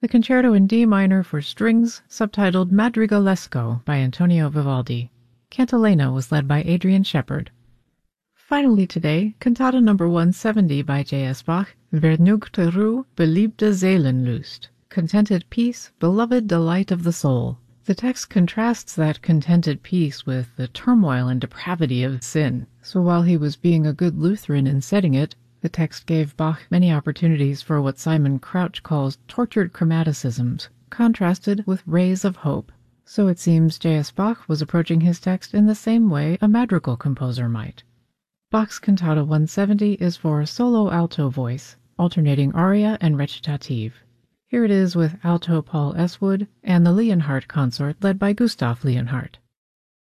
the Concerto in D minor for strings, subtitled Madrigalesco by Antonio Vivaldi. Cantilena was led by Adrian Shepard. Finally today, Cantata No. 170 by J.S. Bach, Vergnügte Ruhe, beliebte Seelenlust, Contented Peace, beloved delight of the soul. The text contrasts that contented peace with the turmoil and depravity of sin, so while he was being a good Lutheran in setting it, the text gave Bach many opportunities for what Simon Crouch calls tortured chromaticisms, contrasted with rays of hope. So it seems J.S. Bach was approaching his text in the same way a madrigal composer might. Bach's Cantata 170 is for a solo alto voice, alternating aria and recitative. Here it is with alto Paul Eswood and the Leonhardt consort led by Gustav Leonhardt.